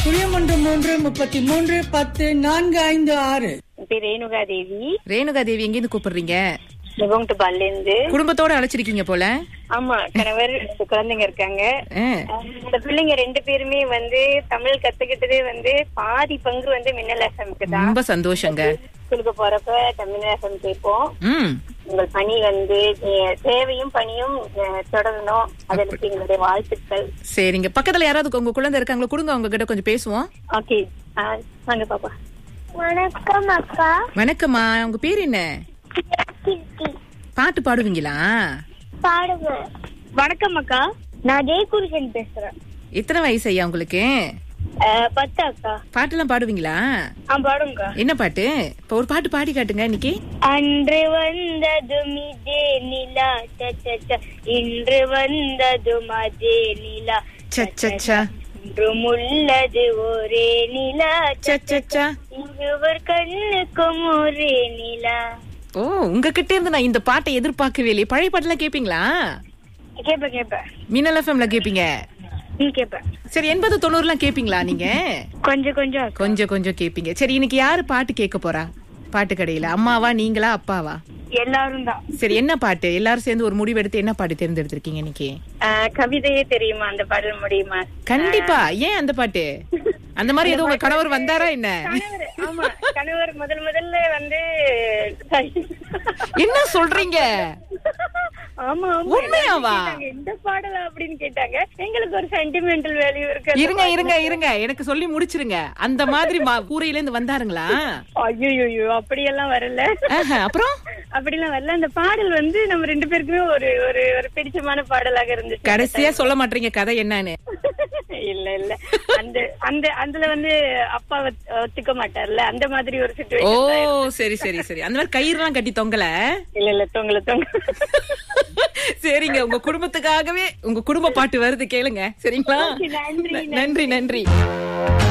0333104556. ரேணுகா தேவி. ரேணுகா தேவி எங்க இருந்து கூப்பிடுறீங்க? குடும்பத்தோட அழைச்சிருக்கீங்க போல. ஆமா, கணவர் குழந்தைங்க இருக்காங்க. இந்த பிள்ளைங்க 2 பேருமே தமிழ் கத்துக்கிட்டதே பாதி பங்கு மின்னல் எஃப்எம்க்கு தான். ரொம்ப சந்தோஷங்க. ஸ்கூலுக்கு போறப்ப தமிழ் எஃப்எம் கேட்போம். உங்கள் பணி சேவையும் பணியும் தொடரணும், அதற்கு எங்களுடைய வாழ்த்துக்கள். சரிங்க, பக்கத்துல யாராவது உங்க குழந்தை இருக்காங்களோ கொடுங்க, அவங்க கிட்ட கொஞ்சம் பேசுவோம். ஓகே, வாங்க பாப்பா. வணக்கம் அக்கா. வணக்கம்மா, உங்க பேர் என்ன? பாட்டு பாடுவீங்களா? பாடுவேன். வணக்கம் அக்கா, நான் ஜெயகுருஷன் பேசுறேன். எத்தனை வயசு ஐயா உங்களுக்கு? 10 அக்கா. பாட்டுலாம் பாடுவீங்களா? பாடுங்க. என்ன பாட்டு? இப்ப ஒரு பாட்டு பாடி காட்டுங்க இன்னைக்கு. அன்று வந்ததும் இதே நிலா சச்சச்ச, இன்று வந்ததும் அதே நிலா சச்சச்சா, இன்றும் உள்ளது ஒரே நிலா சச்சச்சா, இருவர் கண்ணுக்கும் ஒரே நிலா. ஓ, உங்ககிட்ட இருந்து நான் இந்த பாட்டை எதிர்பார்க்கவே இல்லையே. பழைய பாட்டுலாம் கேப்பீங்களா? கேப்பேன். மின்னல் எஃப்எம்ல கேப்பீங்க? கேப்பேன். சரி, 80 90 கேப்பீங்களா நீங்க? கொஞ்சம் கேப்பீங்க. சரி, இன்னைக்கு யாரு பாட்டு கேட்க போறா பாட்டு கடையில? அம்மாவா, நீங்களா, அப்பாவா? எல்லாரும் தான். சரி, என்ன பாட்டு? எல்லாரும் சேர்ந்து ஒரு முடிவெடுத்து என்ன பாட்டு தேர்ந்தெடுத்திருக்கீங்க இன்னைக்கு? கவிதையே தெரியுமா, அந்த பாடல் முடியுமா? கண்டிப்பா. ஏன் அந்த பாட்டு? அந்த மாதிரி எதுவும் உங்க கணவர் வந்தாரா என்ன? ஆமா, கணவர் முதல்ல என்ன சொல்றீங்க? ஆமா, உண்மையாவா? இந்த பாடல் அப்படின்னு கேட்டாங்க. எங்களுக்கு ஒரு சென்டிமெண்டல் வேல்யூ இருக்கு. இருங்க, எனக்கு சொல்லி முடிச்சிருங்க. அந்த மாதிரி கூரையில இருந்து வந்தாருங்களா? ஐயோ, அப்படியெல்லாம் வரல. அப்புறம் அப்படிலாம் வரல. அந்த பாடல் நம்ம 2 பேருக்குமே ஒரு ஒரு பிடிச்சமான பாடலாக இருந்துச்சு. கடைசியா சொல்ல மாட்டீங்க கதை என்னன்னு? இல்ல அதுல அப்பா ஒத்துக்க மாட்டார்ல, அந்த மாதிரி ஒரு சிச்சுவேஷன். ஓ, சரி. அந்த மாதிரி கயிறுலாம் கட்டி தொங்கல? இல்ல தொங்கல. சரிங்க, உங்க குடும்பத்துக்காகவே உங்க குடும்ப பாட்டு வருது, கேளுங்க. சரிங்களா? நன்றி.